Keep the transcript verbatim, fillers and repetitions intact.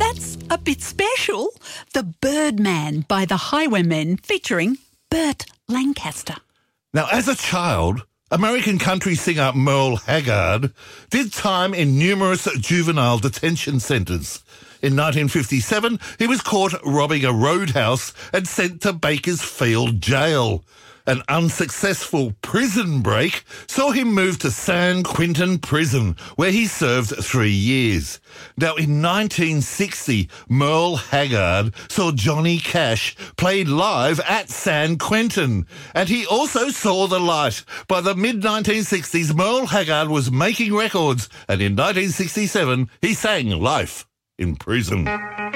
That's a bit special. The Birdman by the Highwaymen featuring Burt Lancaster. Now, as a child, American country singer Merle Haggard did time in numerous juvenile detention centres. In nineteen fifty-seven, he was caught robbing a roadhouse and sent to Bakersfield Jail. An unsuccessful prison break saw him move to San Quentin Prison, where he served three years. Now, in nineteen sixty, Merle Haggard saw Johnny Cash played live at San Quentin, and he also saw the light. By the mid nineteen sixties, Merle Haggard was making records, and in nineteen sixty-seven, he sang Life in Prison.